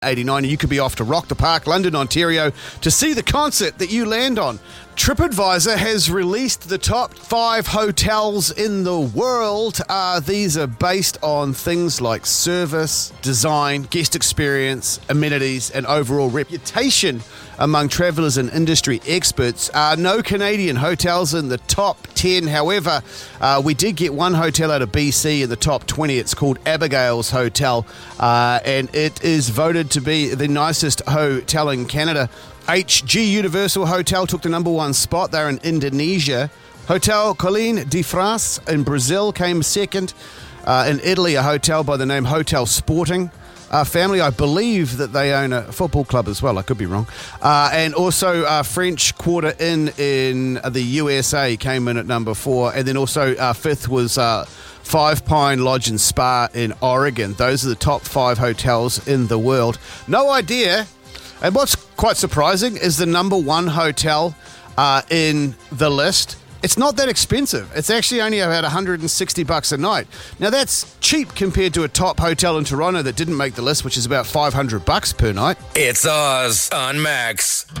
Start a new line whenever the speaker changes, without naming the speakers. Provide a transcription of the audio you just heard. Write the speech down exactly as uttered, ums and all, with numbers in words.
eighty-nine, and you could be off to Rock the Park, London, Ontario, to see the concert that you land on. TripAdvisor has released the top five hotels in the world. Uh, these are based on things like service, design, guest experience, amenities, and overall reputation among travellers and industry experts. Uh, no Canadian hotels in the top ten. However, uh, we did get one hotel out of B C in the top twenty. It's called Abigail's Hotel, uh, and it is voted to be the nicest hotel in Canada. H G Universal Hotel took the number one spot. They're in Indonesia. Hotel Colline de France in Brazil came second. Uh, in Italy, a hotel by the name Hotel Sporting. Uh, family, I believe that they own a football club as well. I could be wrong. Uh, and also uh, French Quarter Inn in the U S A came in at number four. And then also uh, fifth was uh, Five Pine Lodge and Spa in Oregon. Those are the top five hotels in the world. No idea. And what's quite surprising is the number one hotel uh, in the list. It's not that expensive. It's actually only about one hundred sixty bucks a night. Now that's cheap compared to a top hotel in Toronto that didn't make the list, which is about five hundred bucks per night.
It's Oz on Max.